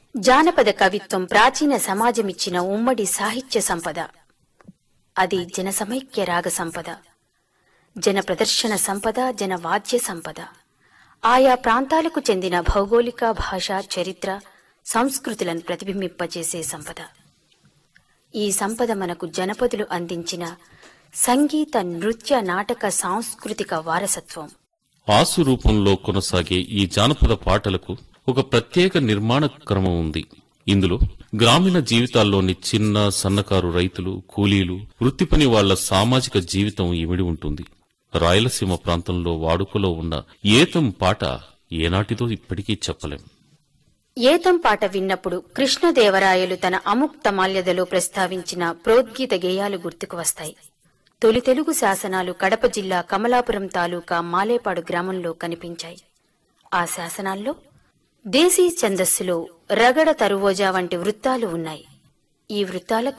జానపద కవిత్వం ప్రాచీన సమాజమిచ్చిన ఉమ్మడి సాహిత్య సంపద. అది జన సమైక్య రాగ సంపద, జన ప్రదర్శన సంపద, జన వాద్య సంపద. ఆయా ప్రాంతాలకు చెందిన భౌగోళిక, భాష, చరిత్ర, సంస్కృతులను ప్రతిబింబింపజేసే సంపద. ఈ సంపద మనకు జనపదులు అందించిన సంగీత, నృత్య, నాటక, సాంస్కృతిక వారసత్వం. ఆసు రూపంలో కొనసాగే ఈ జానపద పాటలకు ఒక ప్రత్యేక నిర్మాణ క్రమం ఉంది. ఇందులో గ్రామీణ జీవితాల్లోని చిన్న సన్నకారు రైతులు, కూలీలు, వృత్తి పని వాళ్ల సామాజిక జీవితం ఇమిడి ఉంటుంది. రాయలసీమ ప్రాంతంలో వాడుకలో ఉన్న ఏతం పాట ఏనాటిదో ఇప్పటికీ చెప్పలేం. ఏతం పాట విన్నప్పుడు కృష్ణదేవరాయలు తన అముక్త మాల్యదలో ప్రస్తావించిన ప్రోద్గీత గేయాలు గుర్తుకు వస్తాయి. తొలి తెలుగు శాసనాలు కడప జిల్లా కమలాపురం తాలూకా మాలేపాడు గ్రామంలో కనిపించాయి. ఆ శాసనాల్లో దేశీ ఛందస్సులో రగడ తరువోజా వంటి వృత్తాలు ఉన్నాయి. ఈ వృత్తాలకు